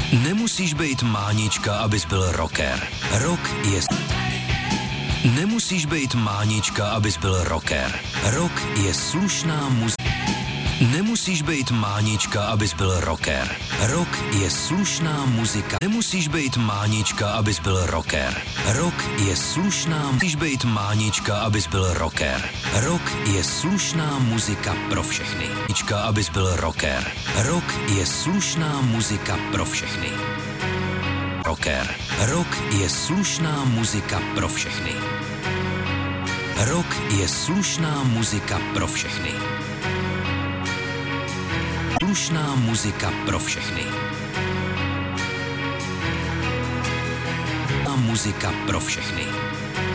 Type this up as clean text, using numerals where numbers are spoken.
Nemusíš být mánička, abys byl rocker. Rock je... Nemusíš být mánička, abys byl rocker. Rock je slušná muzika. Nemusíš být mánička, abys byl rocker. Rock je slušná muzika. Nemusíš být mánička, abys byl rocker. Rock je slušná... Nemusíš být mánička, abys byl rocker. Rock je slušná muzika pro všechny. Mánička, abys byl rocker. Rock je slušná muzika pro všechny. Rocker. Rock je slušná muzika pro všechny. Rock je slušná muzika pro všechny. Slušná muzika pro všechny. Muzika pro všechny.